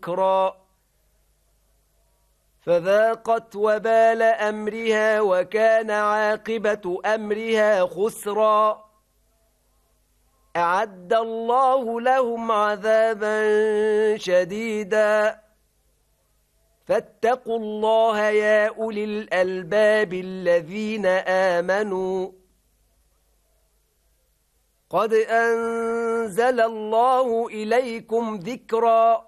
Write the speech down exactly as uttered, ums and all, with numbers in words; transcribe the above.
مكرا فذاقت وبال أمرها وكان عاقبة أمرها خسرا أعد الله لهم عذابا شديدا فاتقوا الله يا أولي الألباب الذين آمنوا قد أنزل الله إليكم ذكرا